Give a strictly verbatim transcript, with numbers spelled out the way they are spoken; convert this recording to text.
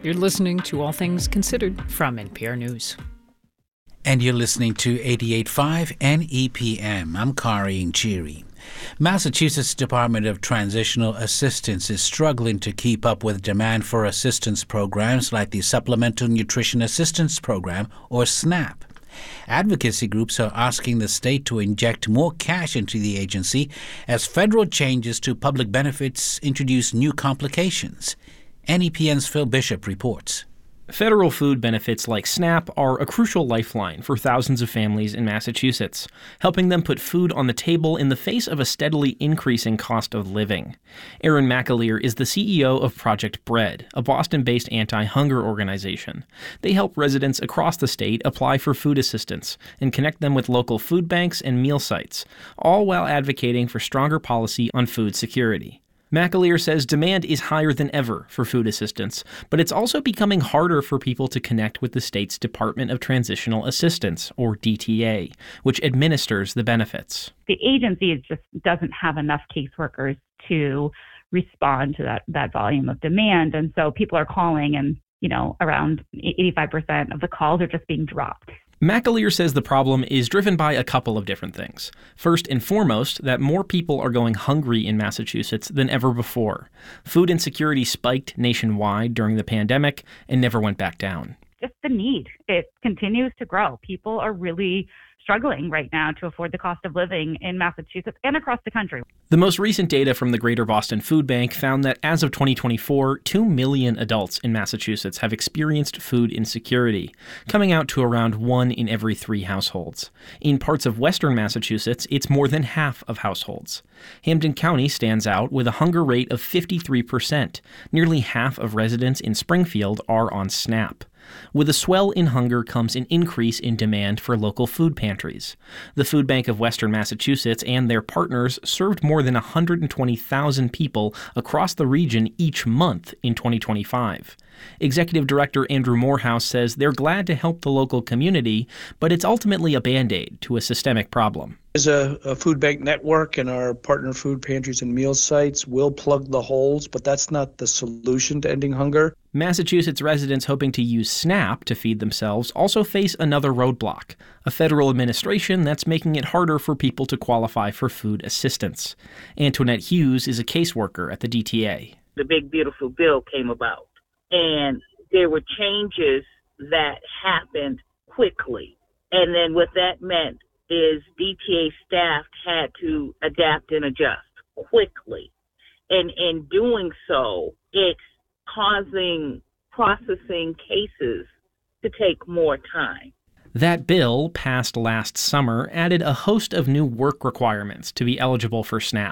You're listening to All Things Considered from N P R News. And you're listening to eighty-eight point five N E P M. I'm Kari Njiri. Massachusetts Department of Transitional Assistance is struggling to keep up with demand for assistance programs like the Supplemental Nutrition Assistance Program, or SNAP. Advocacy groups are asking the state to inject more cash into the agency as federal changes to public benefits introduce new complications. N E P N's Phil Bishop reports. Federal food benefits like SNAP are a crucial lifeline for thousands of families in Massachusetts, helping them put food on the table in the face of a steadily increasing cost of living. Erin McAleer is the C E O of Project Bread, a Boston-based anti-hunger organization. They help residents across the state apply for food assistance and connect them with local food banks and meal sites, all while advocating for stronger policy on food security. McAleer says demand is higher than ever for food assistance, but it's also becoming harder for people to connect with the state's Department of Transitional Assistance, or D T A, which administers the benefits. The agency just doesn't have enough caseworkers to respond to that, that volume of demand, and so people are calling, and you know, around eighty-five percent of the calls are just being dropped. McAleer says the problem is driven by a couple of different things. First and foremost, that more people are going hungry in Massachusetts than ever before. Food insecurity spiked nationwide during the pandemic and never went back down. Just the need. It continues to grow. People are really struggling right now to afford the cost of living in Massachusetts and across the country. The most recent data from the Greater Boston Food Bank found that as of twenty twenty-four, two million adults in Massachusetts have experienced food insecurity, coming out to around one in every three households. In parts of western Massachusetts, it's more than half of households. Hampden County stands out with a hunger rate of fifty-three percent. Nearly half of residents in Springfield are on SNAP. With a swell in hunger comes an increase in demand for local food pantries. The Food Bank of Western Massachusetts and their partners served more than one hundred twenty thousand people across the region each month in twenty twenty-five. Executive Director Andrew Morehouse says they're glad to help the local community, but it's ultimately a Band-Aid to a systemic problem. As a, a food bank network, and our partner food pantries and meal sites will plug the holes, but that's not the solution to ending hunger. Massachusetts residents hoping to use SNAP to feed themselves also face another roadblock, a federal administration that's making it harder for people to qualify for food assistance. Antoinette Hughes is a caseworker at the D T A. The big, beautiful bill came about, and there were changes that happened quickly. And then what that meant is D T A staff had to adapt and adjust quickly. And in doing so, it's causing processing cases to take more time. That bill, passed last summer, added a host of new work requirements to be eligible for SNAP.